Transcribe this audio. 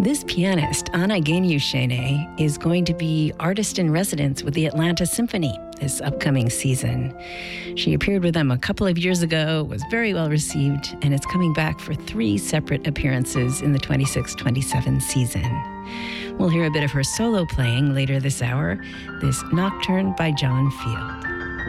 This pianist, Anna Genyushene, is going to be artist in residence with the Atlanta Symphony this upcoming season. She appeared with them a couple of years ago, was very well received, and is coming back for 3 separate appearances in the 26-27 season. We'll hear a bit of her solo playing later this hour, this Nocturne by John Field.